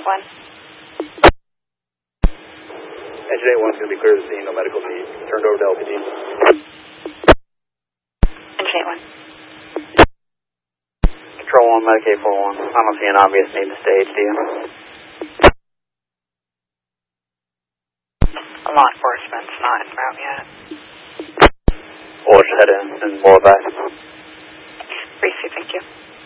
Engine 81 is going to be clear to the scene, no medical need. Turned over to LPD. Engine 81. Control 1, Medicaid 41. I don't see an obvious need to stage, do you? Law enforcement's not en route yet. We'll just head in and roll it back. Briefly, thank you.